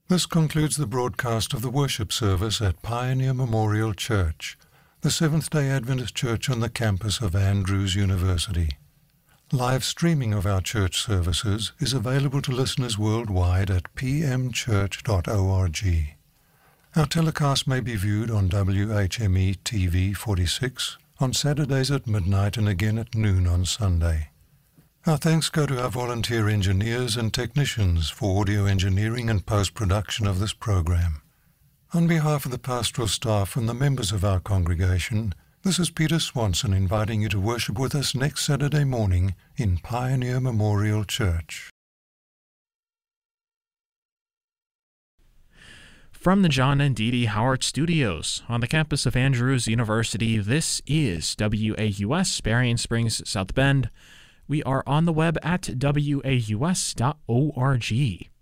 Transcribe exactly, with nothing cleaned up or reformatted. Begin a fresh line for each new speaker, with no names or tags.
This concludes the broadcast of the worship service at Pioneer Memorial Church, the Seventh-day Adventist church on the campus of Andrews University. Live streaming of our church services is available to listeners worldwide at p m church dot org. Our telecast may be viewed on W H M E T V forty-six on Saturdays at midnight and again at noon on Sunday. Our thanks go to our volunteer engineers and technicians for audio engineering and post-production of this program. On behalf of the pastoral staff and the members of our congregation, this is Peter Swanson inviting you to worship with us next Saturday morning in Pioneer Memorial Church.
From the John and Dee Dee Howard Studios on the campus of Andrews University, this is W A U S, Berrien Springs, South Bend. We are on the web at w a u s dot org.